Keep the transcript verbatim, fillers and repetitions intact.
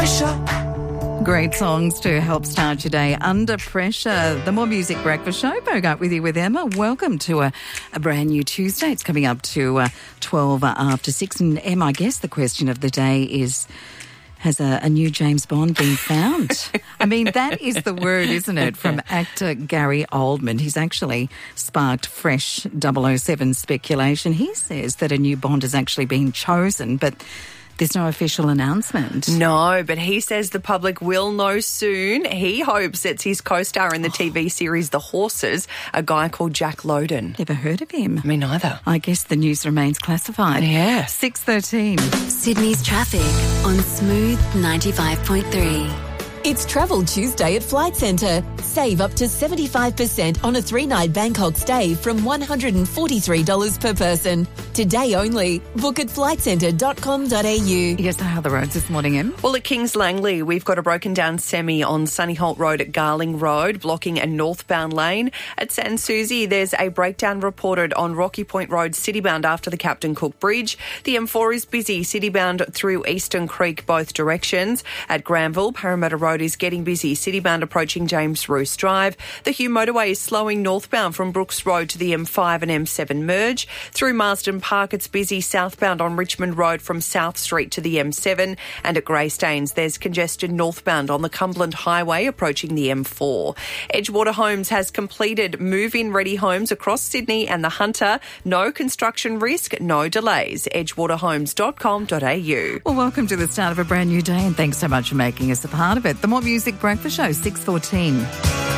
pressure. Great songs to help start your day under pressure. The More Music Breakfast Show. Bogart with you with Emma. Welcome to a, a brand new Tuesday. It's coming up to uh, twelve after six. And Emma, I guess the question of the day is, has a, a new James Bond been found? I mean, that is the word, isn't it, from actor Gary Oldman. He's actually sparked fresh double oh seven speculation. He says that a new Bond has actually been chosen, but there's no official announcement. No, but he says the public will know soon. He hopes it's his co-star in the T V series The Horses, a guy called Jack Lowden. Never heard of him. Me neither. I guess the news remains classified. Yeah. six thirteen. Sydney's traffic on Smooth ninety-five point three. It's Travel Tuesday at Flight Centre. Save up to seventy-five percent on a three-night Bangkok stay from one hundred forty-three dollars per person. Today only. Book at flight centre dot com dot a u. Yes, how are the roads this morning, Em? Well, at Kings Langley, we've got a broken down semi on Sunnyholt Road at Garling Road, blocking a northbound lane. At San Susie, there's a breakdown reported on Rocky Point Road, citybound after the Captain Cook Bridge. The M four is busy, citybound through Eastern Creek, both directions. At Granville, Parramatta Road is getting busy, citybound approaching James Roos Drive. The Hume Motorway is slowing northbound from Brooks Road to the M five and M seven merge. Through Marsden Park, it's busy southbound on Richmond Road from South Street to the M seven. And at Greystanes, there's congestion northbound on the Cumberland Highway approaching the M four. Edgewater Homes has completed move-in ready homes across Sydney and the Hunter. No construction risk, no delays. edgewater homes dot com dot a u. Well, welcome to the start of a brand new day and thanks so much for making us a part of it. The More Music Breakfast Show, six fourteen.